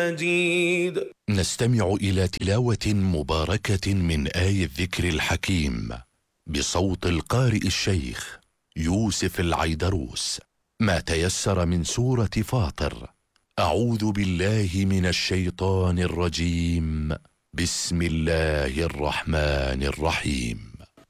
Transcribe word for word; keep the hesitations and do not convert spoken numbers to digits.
مجيد. نستمع إلى تلاوة مباركة من آي الذكر الحكيم بصوت القارئ الشيخ يوسف العيدروس، ما تيسر من سورة فاطر. أعوذ بالله من الشيطان الرجيم. بسم الله الرحمن الرحيم.